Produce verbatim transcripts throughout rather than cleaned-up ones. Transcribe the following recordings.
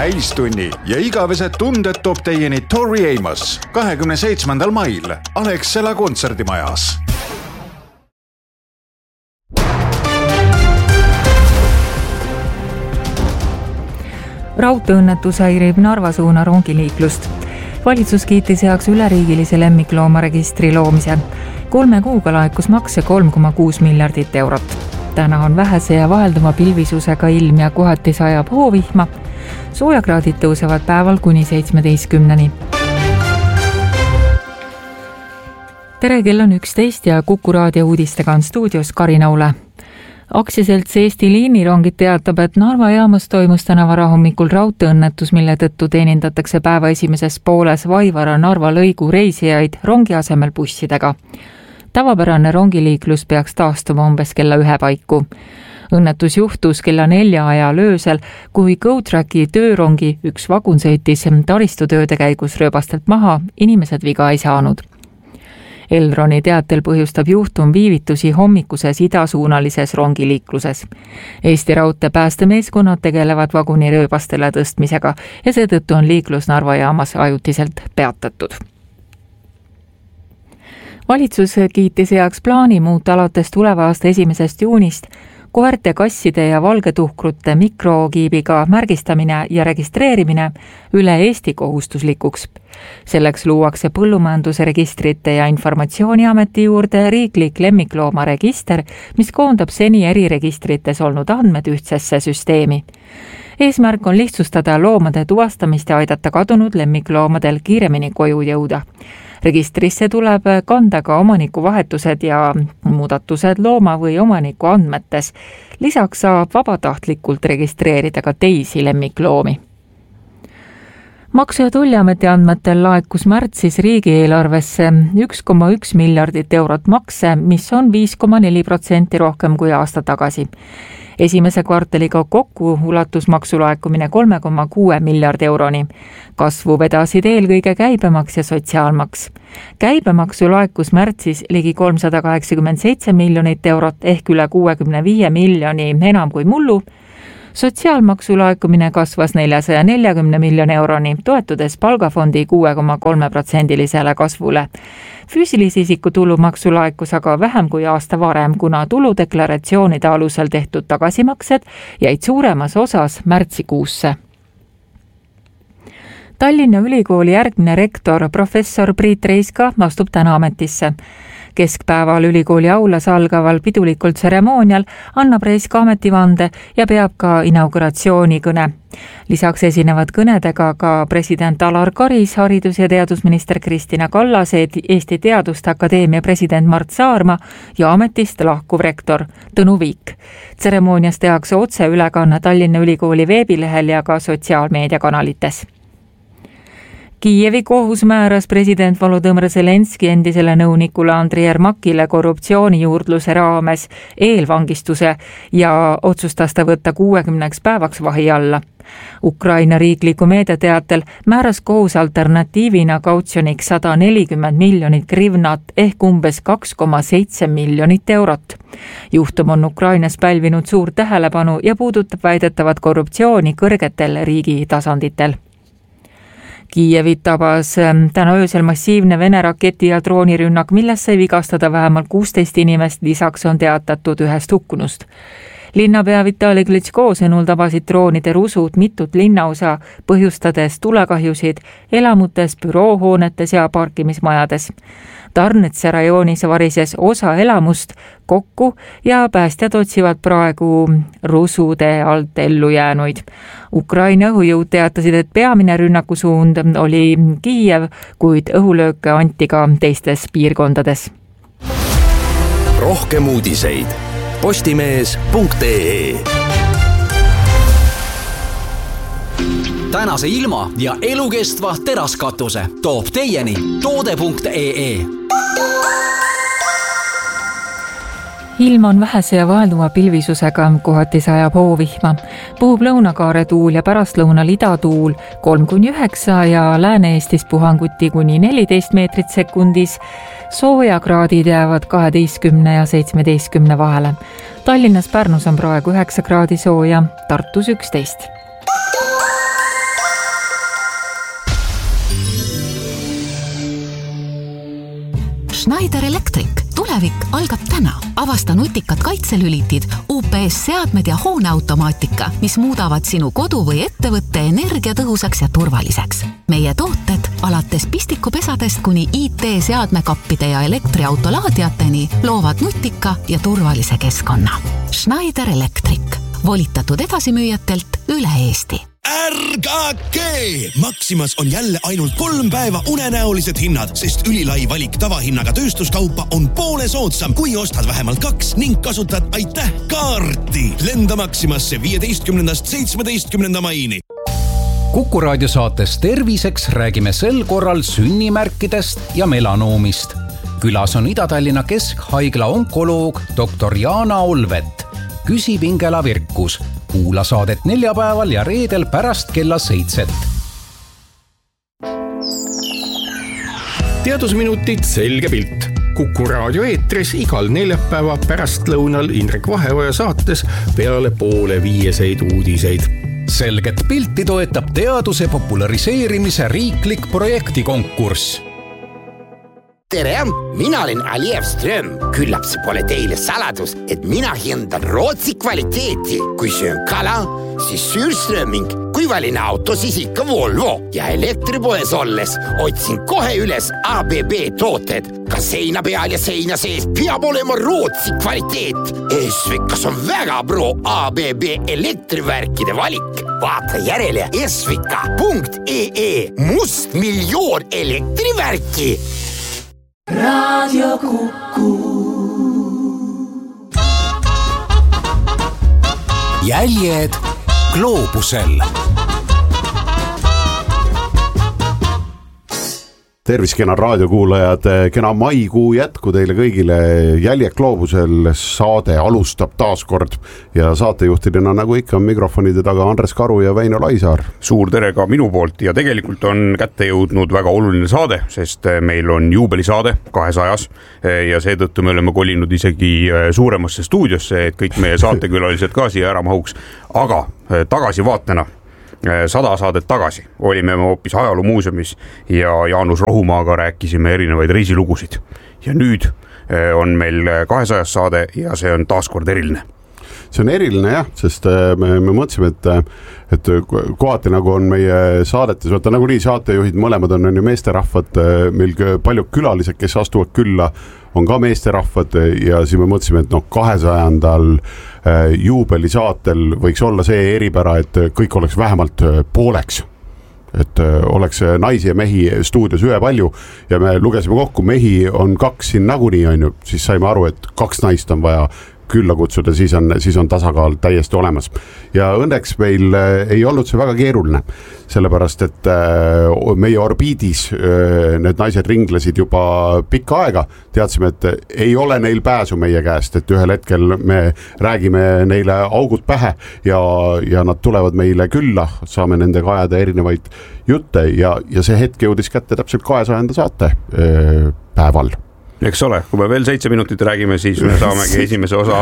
täistunni ja igavesed tunded toob teieni Tori Amos kahekümne seitsmendal mail Alexela kontserdimajas. Raudteeõnnetus häirib Narva suuna rongiliiklust. Valitsus kiitis heaks üleriigilise lemmikloomaregistri loomise. Kolme kuuga laekus makse kolm koma kuus miljardit eurot. Täna on vähese ja vahelduma pilvisusega ilm ja kohati sajab hoovihma. Soojakraadid tõusevad päeval kuni seitsmeteistkümneni. Tere, kell on üksteist ja Kuku raadio uudistega on stuudios Karin Aule. Aktsiaselts Eesti liinirongid teatab, et Narva jaamas toimus täna varahommikul raudteeõnnetus, mille tõttu teenindatakse päeva esimeses pooles Vaivara Narva lõigu reisijaid rongi asemel bussidega. Tavapärane rongiliiklus peaks taastuma umbes kella ühe paiku. Õnnetus juhtus kella nelja ajal öösel, kui GoTracki töörongi üks vagun sõitis taristutööde käigus rööbastelt maha, inimesed viga ei saanud. Elroni teatel põhjustab juhtum viivitusi hommikuses idasuunalises rongiliikluses. Eesti Raudtee päästemeeskonnad tegelevad vaguni rööbastele tõstmisega ja seetõttu on liiklus Narva jaamas ajutiselt peatatud. Valitsus kiitis heaks plaani muuta alates tuleva aasta esimesest juunist koerte, kasside ja valgetuhkrute mikrokiibiga märgistamine ja registreerimine üle Eesti kohustuslikuks. Selleks luuakse Põllumajandusregistrite ja Informatsiooniameti juurde riiklik lemmikloomaregister, mis koondab seni eri registrites olnud andmed ühtsesse süsteemi. Eesmärk on lihtsustada loomade tuvastamist ja aidata kadunud lemmikloomadel kiiremini koju jõuda. Registrisse tuleb kanda ka omanikuvahetused ja muudatused looma või omaniku andmetes. Lisaks saab vabatahtlikult registreerida ka teisi lemmikloomi. Maksu- ja Tolliameti andmetel laekus märtsis riigieelarvesse üks koma üks miljardit eurot makse, mis on viis koma neli protsenti rohkem kui aasta tagasi. Esimese kvartaliga kokku ulatus maksulaekumine kolme koma kuue miljardi euroni. Kasvu vedasid eelkõige käibemaks ja sotsiaalmaks. Käibemaksu laekus märtsis ligi kolmsada kaheksakümmend seitse miljonit eurot ehk üle kuuekümne viie miljoni enam kui mullu. Sotsiaalmaksu laekumine kasvas neljasaja neljakümne miljoni euroni, toetudes palgafondi kuue koma kolme protsendilisele kasvule. Füüsilise isiku tulumaksu laekus aga vähem kui aasta varem, kuna tuludeklaratsioonide alusel tehtud tagasimaksed jäid suuremas osas märtsikuusse. Tallinna Ülikooli järgmine rektor professor Priit Reiska astub täna ametisse. Keskpäeval ülikooli aulas algaval pidulikul tseremoonial annab Reiska ametivande ja peab ka inauguratsioonikõne. Lisaks esinevad kõnedega ka president Alar Karis, haridus- ja teadusminister Kristina Kallas, Eesti Teaduste Akadeemia president Mart Saarma ja ametist lahkuv rektor Tõnu Viik. Tseremoonias tehakse otse ülekanne Tallinna Ülikooli veebilehel ja ka sotsiaalmeediakanalites. Kiievi kohus määras president Volodõmõr Zelenski endisele nõunikule Andrei Ermakile korruptsioonijuurdluse raames eelvangistuse ja otsustas ta võtta kuuekümneks päevaks vahi alla. Ukraina riikliku meediateatel määras kohus alternatiivina kautsjoniks sada nelikümmend miljonit grivnat ehk umbes kaks koma seitse miljonit eurot. Juhtum on Ukrainas pälvinud suurt tähelepanu ja puudutab väidetavat korruptsiooni kõrgetel riigi tasanditel. Kiievit tabas täna öösel massiivne Vene raketi ja droonirünnak, milles sai vigastada vähemalt kuusteist inimest, lisaks on teatatud ühest hukkunust. Linnapea Vitali Klitschko sõnul tabasid droonide rusud mitut linnaosa, põhjustades tulekahjusid elamutes, büroohoonetes ja parkimismajades. Tarnetse rajoonis varises osa elamust kokku ja päästjad otsivad praegu rusude alt ellu jäänuid. Ukraina õhujõud teatasid, et peamine rünnakusuund oli Kiiev, kuid õhulööke anti ka teistes piirkondades. Rohkem uudiseid postimees punkt ee. Tänase ilma ja elukestva teraskatuse toob teieni toode punkt ee. Ilm on vähese ja vahelduma pilvisusega, kohati sajab hoovihma. Puhub lõunakaare tuul ja pärastlõunal idatuul kolm kuni üheksa ja Lääne-Eestis puhanguti kuni neliteist meetrit sekundis. Soojakraadid jäävad kaheteistkümne ja seitsmeteistkümne vahele. Tallinnas Pärnus on praegu üheksa kraadi sooja, Tartus üksteist. Schneider Electric. Tulevik algab täna. Avasta nutikad kaitselülitid, U P S-seadmed ja hooneautomaatika, mis muudavad sinu kodu või ettevõtte energiatõhusaks ja turvaliseks. Meie tooted alates pistikupesadest kuni I T-seadmekappide ja elektriautolaadiateni loovad nutika ja turvalise keskkonna. Schneider Electric. Volitatud edasimüüjatelt üle Eesti. Ärgake! Maximas on jälle ainult kolm päeva unenäolised hinnad, sest ülilai valik tavahinnaga tööstuskaupa on poole soodsam, kui ostad vähemalt kaks ning kasutad aitäh kaarti. Lenda Maximasse viieteistkümnendast seitsmeteistkümnenda maini. Kuku raadio saates Terviseks räägime sel korral sünnimärkidest ja melanoomist. Külas on Ida-Tallinna Keskhaigla onkoloog doktor Jaana Olvet. Küsib Ingela Virkus. Kuula saadet neljapäeval ja reedel pärast kella seitset. Teadusminutid selge pilt. Kuku raadio eetris igal neljapäeva pärast lõunal Indrek Vaheoja saates peale poole viieseid uudiseid. Selget pilti toetab teaduse populariseerimise riiklik projektikonkurss. Tere, mina olen Aliev Ström. Küllap see pole teile saladus, et mina hindan Rootsi kvaliteeti. Kui söön kala, siis Sürströming. Kui valin auto, siis ikka Volvo. Ja elektripoes olles otsin kohe üles A B B tooted. Ka seina peal ja seina sees peab olema Rootsi kvaliteet. Esvikas on väga pro A B B elektrivärkide valik. Vaata järele esvika punkt E E. Must miljoon elektrivärki. Radio Kuku. Jäljed gloobusel. Tervis, kena raadiokuulajad, kena maikuu jätku teile kõigile. Jäljed gloobusel saade alustab taas kord ja saatejuhtidena nagu ikka on mikrofonide taga Andres Karu ja Väino Laisaar. Suur tere ka minu poolt ja tegelikult on kätte jõudnud väga oluline saade, sest meil on juubelisaade kahesajas ja seetõttu me oleme kolinud isegi suuremasse stuudiosse, et kõik meie saatekülalised ka siia ära mahuks. Aga tagasivaatena sada saadet tagasi olime me hoopis ajaloomuuseumis ja Jaanus Rohumaaga rääkisime erinevaid reisilugusid. Ja nüüd on meil kahesajas saade ja see on taaskord eriline. See on eriline jah, sest me, me mõtlesime, et, et kohati nagu on meie saadetes, võtta nagu nii saatejuhid, mõlemad on, on ju meesterahvad, meil palju külalised, kes astuvad külla, on ka meesterahvad ja siis me mõtlesime, et noh, kahesajandal juubelisaatel võiks olla see eripära, et kõik oleks vähemalt pooleks. Et oleks naisi ja mehi stuudios ühe palju ja me lugesime kokku, mehi on kaks siin nagunii on ju, siis saime aru, et kaks naist on vaja külla kutsuda, siis on, siis on tasakaal täiesti olemas. Ja õnneks meil ei olnud see väga keeruline, sellepärast et meie orbiidis need naised ringlesid juba pikka aega. Teadsime, et ei ole neil pääsu meie käest, et ühel hetkel me räägime neile augud pähe ja, ja nad tulevad meile külla, saame nendega ajada erinevaid jutte ja, ja see hetk jõudis kätte täpselt kahesajanda saate päeval. Eks ole, kui me veel seitse minutit räägime, siis me saamegi esimese osa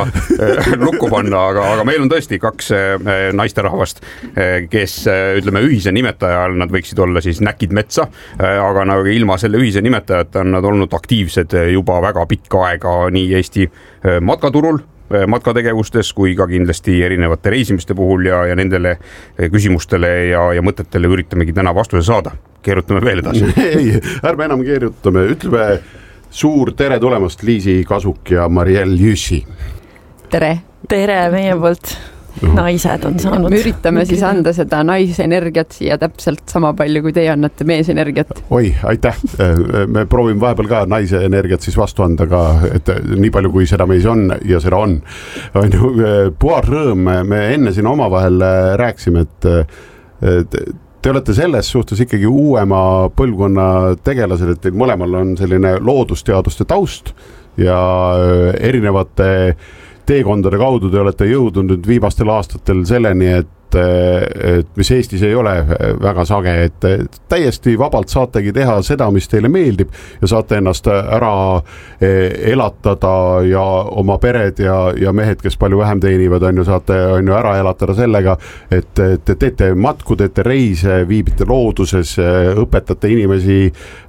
lukku panna, aga, aga meil on tõesti kaks naisterahvast, kes ütleme ühise nimetaja all, nad võiksid olla siis näkid metsa, aga nagu ilma selle ühise nimetajata on nad olnud aktiivsed juba väga pikka aega nii Eesti matkaturul, matkategevustes kui ka kindlasti erinevate reisimiste puhul ja, ja nendele küsimustele ja, ja mõtetele üritamegi täna vastuse saada. Keerutame veel edasi. Ei, ärme enam keerutame, ütleme suur tere tulemast Liisi Kasuk ja Marielle Jüssi. Tere. Tere meie poolt. Naised on saanud. Me üritame siis anda seda naisenergiat siia täpselt sama palju, kui teie annate meesenergiat. Oi, aitäh. Me proovime vahepeal ka naisenergiat siis vastu anda ka, et nii palju kui seda meis on ja seda on. Puhas rõõm, me enne siin omavahel rääksime, et, et te olete selles suhtes ikkagi uuema põlvkonna tegelased, et teil mõlemal on selline loodusteaduste taust ja erinevate teekondade kaudu te olete jõudnud nüüd viimastel aastatel selleni, et et mis Eestis ei ole väga sage, et täiesti vabalt saategi teha seda, mis teile meeldib ja saate ennast ära elatada ja oma pered ja, ja mehed, kes palju vähem teenivad, on ju, saate on ju ära elatada sellega, et te teete matku, teete reise, viibite looduses, õpetate inimesi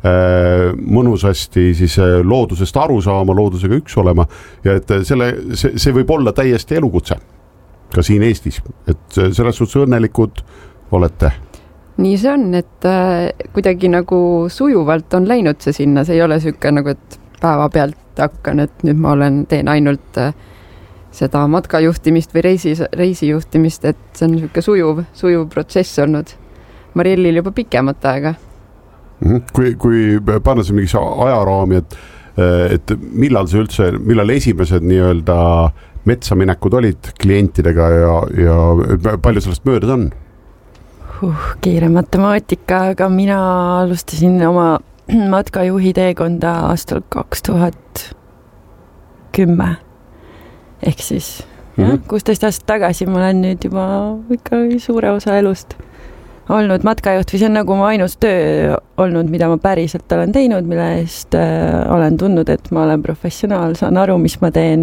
mõnusasti siis loodusest aru saama, loodusega üks olema ja et selle, see, see võib olla täiesti elukutse ka siin Eestis, et selles suhtes õnnelikud olete. Nii see on, et äh, kuidagi nagu sujuvalt on läinud see sinna, see ei ole sükka nagu, et päeva pealt hakkan, et nüüd ma olen, teen ainult äh, seda matkajuhtimist või reisi, reisijuhtimist, et see on sükka sujuv, sujuv protsess olnud. Mariellil juba pikemat aega. Mm-hmm. Kui, kui panna see mingis ajaraami, et, et millal see üldse, millal esimesed nii-öelda metsaminekud olid klientidega ja, ja palju sellest möödas on? Uh, kiire matemaatika, aga mina alustasin oma matkajuhi teekonda aastal kaks tuhat kümme. Ehk siis mm-hmm. jah, kuusteist aastat tagasi ma olen nüüd juba ikka suure osa elust olnud matkajuht või see on nagu mu ainus töö olnud, mida ma päriselt olen teinud, mille eest äh, olen tundnud, et ma olen professionaal, saan aru, mis ma teen.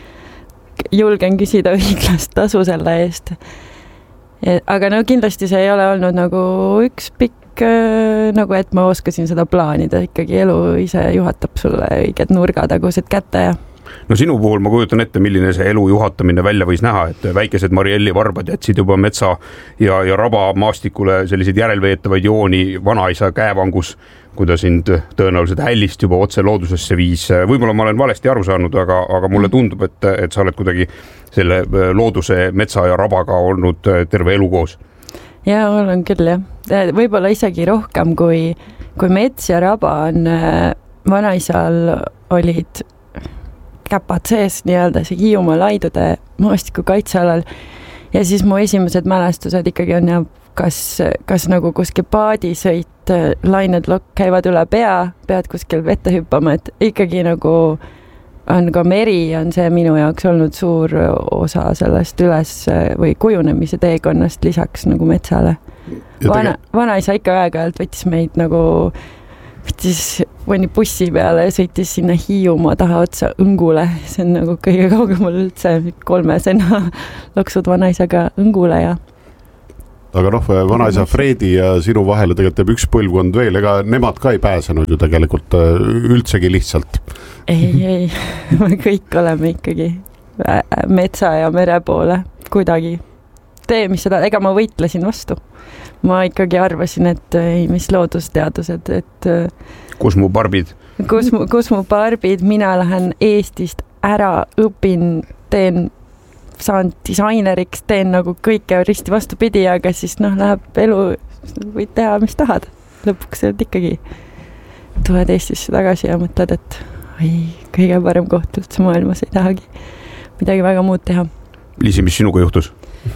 Julgen küsida õiglast tasu selle eest. Aga no kindlasti see ei ole olnud nagu üks pikk, nagu et ma oskasin seda plaanida, ikkagi elu ise juhatab sulle õiged nurgatagused kätte ja no sinu puhul ma kujutan ette, milline see elu juhatamine välja võis näha, et väikesed Marielli varbad jätsid juba metsa ja, ja raba maastikule selliseid järelveetavaid jooni vanaisa käevangus, kui ta sind tõenäoliselt hällist juba otse loodusesse viis. Võib-olla ma olen valesti aru saanud, aga, aga mulle tundub, et, et sa oled kuidagi selle looduse, metsa ja rabaga olnud terve elu koos. Ja, olen küll, jah. Võib-olla isegi rohkem, kui, kui mets ja raba on vanaisal olid käpad sees nii-öelda see Hiiumaa laidude maastiku kaitsealal ja siis mu esimesed mälestused ikkagi on ja kas, kas nagu kuskil paadisõit, lained lokk käivad üle pea, pead kuskil vette hüppama, et ikkagi nagu on ka meri, on see minu jaoks olnud suur osa sellest üles või kujunemise teekonnast lisaks nagu metsale. Vana, vanaisa ikka aeg-ajalt võttis meid nagu võttis mõni bussi peale ja sõitis sinna Hiiumaa taha otsa Õngule. See on nagu kõige kaugemal üldse kolmesena loksud vanaisaga Õngule ja aga noh, vanaisa Fredi ja sinu vahele tegelikult teeb üks põlvkond veel, ega nemad ka ei pääsenud ju tegelikult üldsegi lihtsalt. Ei, ei, me kõik oleme ikkagi metsa ja mere poole kuidagi. Tee, mis seda, ega ma võitlesin vastu. Ma ikkagi arvasin, et ei, mis loodusteadused, et kus mu barbid? Kus mu, kus mu barbid, mina lähen Eestist ära, õpin, teen, saan disaineriks, teen nagu kõike risti vastupidi, aga siis noh, läheb elu, võid teha, mis tahad. Lõpuks et ikkagi tuled Eestisse tagasi ja mõtled, et oi, kõige parem koht üldse maailmas, ei tahagi midagi väga muud teha. Liisi, mis sinuga juhtus?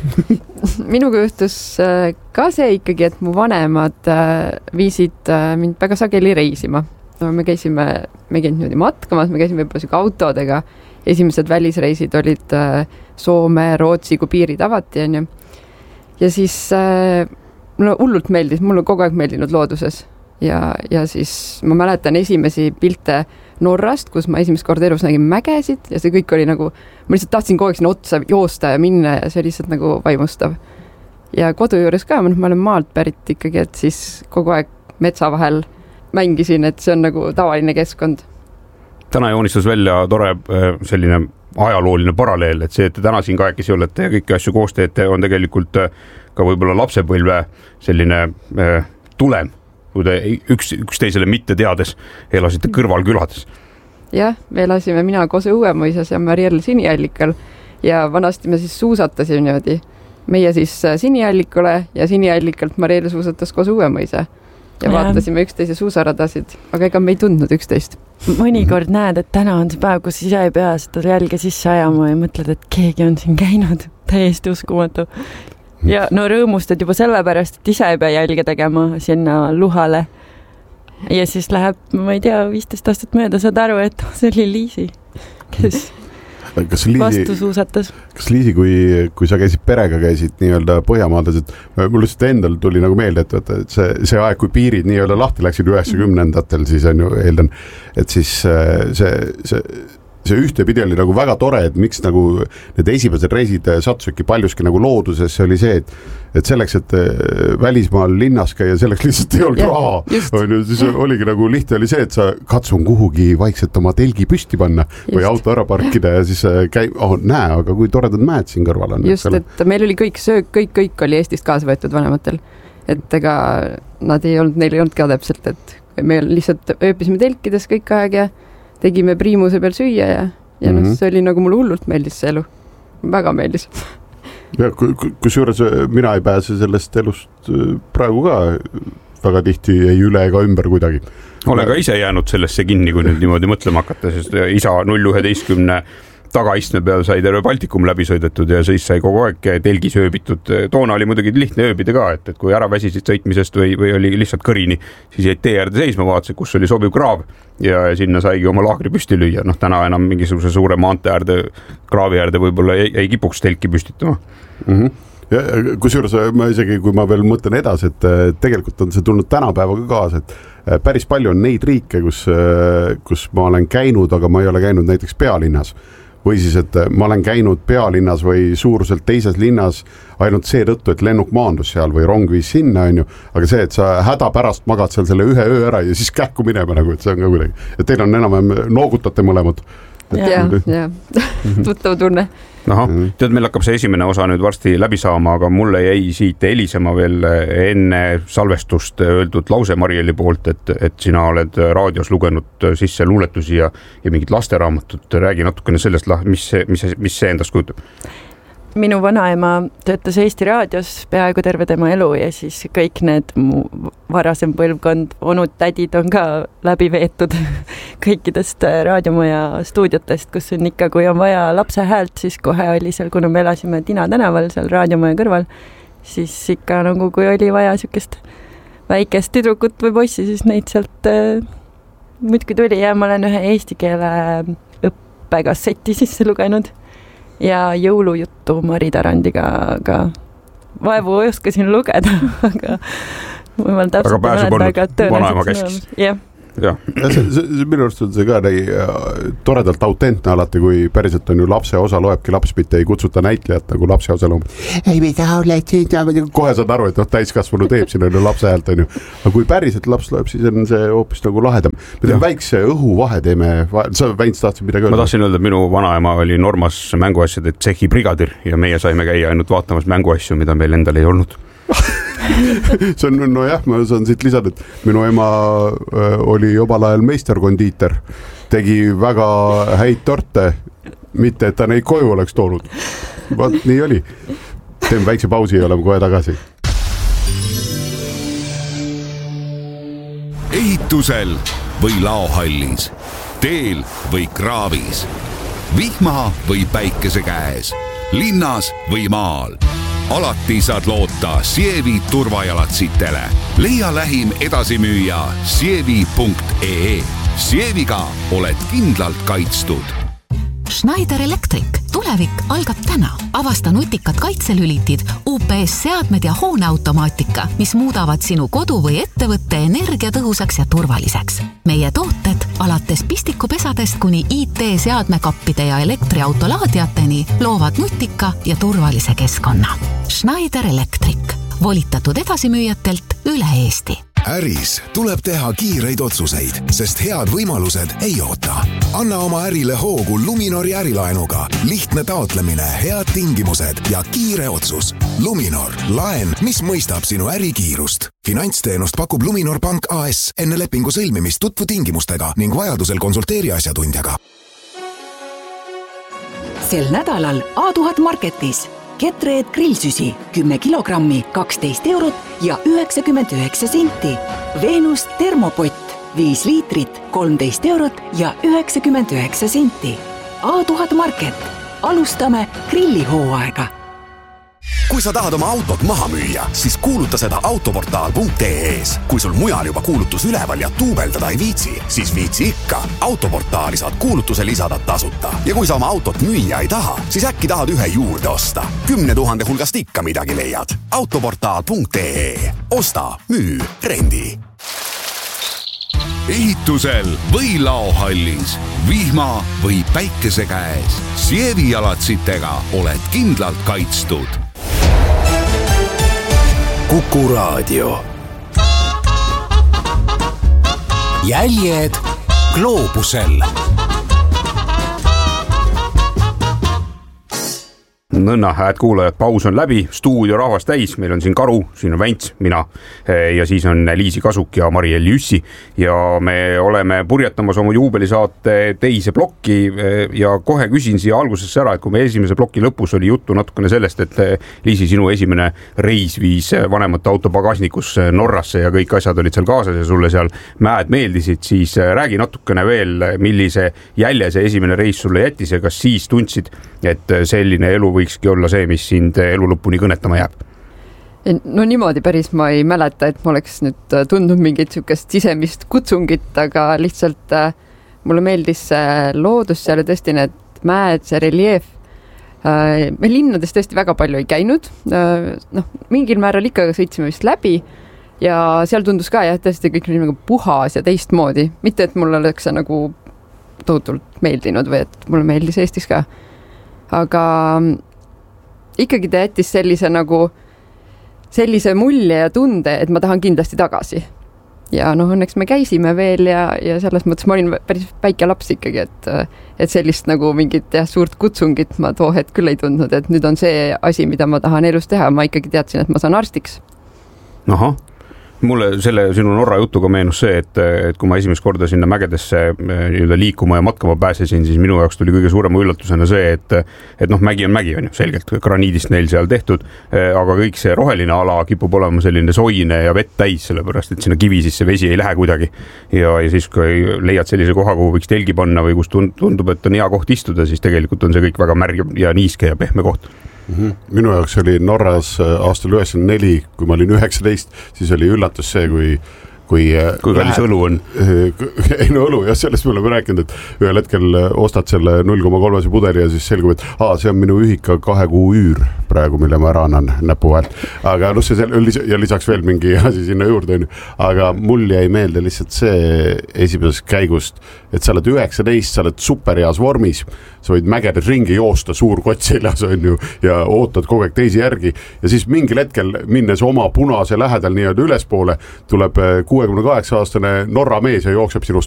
Minuga juhtus ka see ikkagi, et mu vanemad viisid mind väga sageli reisima. No, me käisime, me käinud niimoodi matkamas, me käisime võib-olla siuke autodega. Esimesed välisreisid olid Soome, Rootsi, kui piirid avati. On ju. Ja siis mulle hullult meeldis, mulle kogu aeg meeldinud looduses. Ja, ja siis ma mäletan esimesi pilte Norrast, kus ma esimest korda elus nägin mägesid ja see kõik oli nagu, ma lihtsalt tahtsin kogu aeg sinna otsa joosta ja minna ja see oli lihtsalt nagu vaimustav. Ja kodu juures ka, ma olen maalt pärit ikkagi, et siis kogu aeg metsa vahel mängisin, et see on nagu tavaline keskkond. Täna joonistus välja tore selline ajalooline paralleel, et see, et te täna siin kahekesi olete ja kõiki asju koos teete, on tegelikult ka võib-olla lapsepõlve selline tulem, kui te üks, üks teisele mitte teades elasite kõrval külades. Jah, me elasime mina Kose Uuemõisas ja Mariell Siniallikal ja vanasti me siis suusatasime niimoodi. Meie siis Siniallikule ja Siniallikalt Mariell suusatas Kose Uuemõisa ja vaatasime üksteise suusaradasid, aga ega me ei tundnud üksteist. Mõnikord näed, et täna on see päev, kus ise ei pea seda jälge sisse ajama ja mõtled, et keegi on siin käinud, täiesti uskumatu. Ja no rõõmustad juba sellepärast, et ise ei pea jälge tegema sinna luhale. Ja siis läheb, ma ei tea, viisteist aastat mööda saad aru, et see oli Liisi, kes kas Liisi, vastusuusatas. Kas Liisi, kui, kui sa käisid perega, käisid nii-öelda Põhjamaades, et mul lihtsalt endal tuli nagu meelde, et, et see, see aeg, kui piirid nii-öelda lahti läksid üheksakümnendatel, siis on ju eeldan, et siis see, see see ühtepidi oli nagu väga tore, et miks nagu need esimesed reisid satsuski paljuski nagu loodusesse oli see, et, et selleks, et välismaal linnas käia, selleks lihtsalt ei olnud ja, raha. On ju, siis oligi nagu lihtne oli see, et sa katsun kuhugi vaikselt oma telgi püsti panna just. Või auto ära parkida ja siis käi, oh, näe, aga kui toredad mäed siin kõrval on. Just, et meil oli kõik söök, kõik, kõik oli Eestist kaasa võetud vanematel. Et ega nad ei olnud, neil ei olnud ka täpselt, et me lihtsalt ööpisime telkides kõik aeg ja tegime priimuse peal süüa ja, ja mm -hmm. no, see oli nagu mulle hullult meeldis see elu. Väga meeldis. Ja kus juures mina ei pääse sellest elust praegu ka väga tihti ei üle ega ümber kuidagi. Olen ka ise jäänud sellesse kinni, kui nüüd niimoodi mõtlema hakata, sest isa null üheteistkümne tagaistme peal sai terve Baltikum läbi sõidetud ja siis sai kogu aeg telgis ööbitud. Toona oli muidugi lihtne ööbida ka, et, et kui ära väsisid sõitmisest või, või oli lihtsalt kõrini, siis jäid tee äärde seisma, vaatasid, kus oli sobiv kraav ja sinna saigi oma laagri püsti lüüa. Noh, täna enam mingisuguse suure maante äärde, kraavi äärde võib-olla ei, ei kipuks telki püstitama. Mm -hmm. Ja kusjuures ma isegi, kui ma veel mõtlen edasi, et tegelikult on see tulnud tänapäevaga kaasa, et päris palju on neid riike, kus, kus ma olen käinud, aga ma ei ole käinud näiteks pealinnas. Või siis, et ma olen käinud pealinnas või suuruselt teises linnas ainult seetõttu, et lennuk maandus seal või rong viis sinna, on ju. Aga see, et sa häda pärast magad seal selle ühe öö ära ja siis kähku minema, nagu, et see on ka kuidagi. Et teil on enam noogutate mõlemad. Ja, ja. Tuttav tunne. Aha, tead, meil hakkab see esimene osa nüüd varsti läbi saama, aga mulle jäi siit helisema veel enne salvestust öeldud lause Marieli poolt, et, et sina oled raadios lugenud sisse luuletusi ja, ja mingid lasteraamatut. Räägi natukene sellest, mis see, mis see, mis see endast kujutab. Minu vanaema töötas Eesti raadios peaaegu terve tema elu ja siis kõik need mu varasem põlvkond, onud, tädid on ka läbi veetud kõikidest raadiomaja stuudiotest, kus on ikka, kui on vaja lapse häält, siis kohe oli seal, kuna me elasime Tina tänaval seal raadiomaja kõrval, siis ikka nagu kui oli vaja sükest väikest tüdrukut või poissi, siis neid sealt äh, muidki tuli ja ma olen ühe eesti keele õppekasseti sisse lugenud. Ja jõulujuttu Mari Tarandiga, aga vaevu oskasin lugeda, aga ma täpselt ei mäleta, aga vanaema käskis. Jah. Ja. Ja see, see, minu arust on see ka nägi toredalt autentne alati, kui päriselt on ju lapse osa loebki laps, mitte ei kutsuta näitlejat nagu lapse osa loom. Ei mida oled siin, kohe saad aru, et noh, täiskasvanu teeb siin on ju lapse häält, on ju. Aga kui päriselt laps loeb, siis on see hoopis nagu lahedam. Me teeme väikse õhuvahe teeme, sa Väints tahtsid midagi öelda? Ma tahtsin öelda, et minu vanaema oli Normas mänguasjade tsehhi brigadir ja meie saime käia ainult vaatamas mänguasju, mida meil endal ei olnud. see on, no jah, ma saan siit lisada, et minu ema oli omal ajal meisterkondiiter, tegi väga häid torte, mitte et ta neid koju oleks toonud. Vaat nii oli. Teeme väikse pausi ja oleme kohe tagasi. Ehitusel või laohallis, teel või kraavis, vihma või päikese käes, linnas või maal. Alati saad loota Sievi turvajalatsitele. Leia lähim edasimüüja sievi punkt ee. Sieviga oled kindlalt kaitstud. Schneider Electric. Tulevik algab täna. Avasta nutikad kaitselülitid, U P S-seadmed ja hooneautomaatika, mis muudavad sinu kodu või ettevõtte energiatõhusaks ja turvaliseks. Meie tooted alates pistikupesadest kuni I T-seadmekappide ja elektriautolaadiateni loovad nutika ja turvalise keskkonna. Schneider Electric. Volitatud edasimüüjatelt üle Eesti. Äris tuleb teha kiireid otsuseid, sest head võimalused ei oota. Anna oma ärile hoogu Luminori ärilaenuga. Lihtne taotlemine, head tingimused ja kiire otsus. Luminor, laen, mis mõistab sinu ärikiirust. Finantsteenust pakub Luminor Pank A S. Enne lepingu sõlmimist tutvu tingimustega ning vajadusel konsulteeri asjatundjaga. Sel nädalal A tuhat Marketis. Ketreed grillsüsi kümme kilogrammi kaksteist eurot ja üheksakümmend üheksa senti. Venus termopott viis liitrit kolmteist eurot ja üheksakümmend üheksa senti. A tuhat Market. Alustame grillihooaega. kui sa tahad oma autot maha müüa, siis kuuluta seda autoportaal punkt ee-s. Kui sul mujal juba kuulutus üleval ja tuubeldada ei viitsi, siis viitsi ikka. Autoportaali saad kuulutuse lisada tasuta. Ja kui sa oma autot müüa ei taha, siis äkki tahad ühe juurde osta. Kümne tuhande hulgast ikka midagi leiad. autoportaal punkt ee. Osta, müü, rendi. Ehitusel või laohallis, vihma või päikese käes. Sievi jalatsitega oled kindlalt kaitstud. Kuku Raadio. Jäljed gloobusel. Nõnna, hääd kuulajad, paus on läbi, stuudio rahvas täis, meil on siin Karu, siin on Vents, mina ja siis on Liisi Kasuk ja Mariel Jüssi ja me oleme purjetamas oma juubelisaate teise plokki ja kohe küsin siia algusesse ära, et kui me esimese ploki lõpus oli juttu natukene sellest, et Liisi, sinu esimene reis viis vanemate auto pagasnikus Norrasse ja kõik asjad olid seal kaasas ja sulle seal mäed meeldisid, siis räägi natukene veel, millise jälje see esimene reis sulle jättis ja kas siis tundsid, et selline elu võikski olla see, mis sind elu lõpuni kõnetama jääb? No niimoodi päris ma ei mäleta, et ma oleks nüüd tundnud mingit sükest sisemist kutsungit, aga lihtsalt mulle meeldis loodus seal ja tõesti need mäed, see reljeef. Me linnades tõesti väga palju ei käinud. No, mingil määral ikka sõitsime vist läbi ja seal tundus ka jah, tõesti kõik oli nagu puhas ja teistmoodi. Mitte, et mulle oleks see nagu tohutult meeldinud või et mulle meeldis Eestis ka. Aga ikkagi ta jättis sellise nagu sellise mulje ja tunde, et ma tahan kindlasti tagasi. Ja noh, õnneks me käisime veel ja, ja selles mõttes ma olin päris väike laps ikkagi, et, et sellist nagu mingit jah, suurt kutsungit ma too hetk küll ei tundnud, et nüüd on see asi, mida ma tahan elus teha. Ma ikkagi teadsin, et ma saan arstiks. Aha. Mulle selle sinu Norra jutuga meenus see, et, et kui ma esimest korda sinna mägedesse liikuma ja matkama pääsesin, siis minu jaoks tuli kõige suurema üllatusena see, et, et noh, mägi on mägi, on ju, selgelt graniidist neil seal tehtud, aga kõik see roheline ala kipub olema selline soine ja vett täis, sellepärast, et sinna kivi sisse vesi ei lähe kuidagi. Ja, ja siis, kui leiad sellise koha, kuhu võiks telgi panna või kus tundub, et on hea koht istuda, siis tegelikult on see kõik väga märg ja niiske ja pehme koht. Minu jaoks oli Norras aastal üheksakümmend neli, kui ma olin üheksateist, siis oli üllatus see, kui kui, kui kallis õlu on. Ei no õlu, jah, sellest me oleme rääkinud, et ühel hetkel ostad selle null koma kolm pudeli ja siis selgub, et aa, see on minu ühika kahe kuu üür praegu, mille ma ära annan näpu vahel. Aga no see ja lisaks veel mingi asi sinna juurde. Aga mul jäi meelde lihtsalt see esimesest käigust, et sa oled üheksateist, sa oled superheas vormis, sa võid mägedes ringi joosta, suur kott seljas on ju, ja ootad kogu aeg teisi järgi ja siis mingil hetkel minnes oma punase lähedal nii-öelda ülespoole tuleb kuuekümne kaheksa aastane Norra mees ja jookseb sinust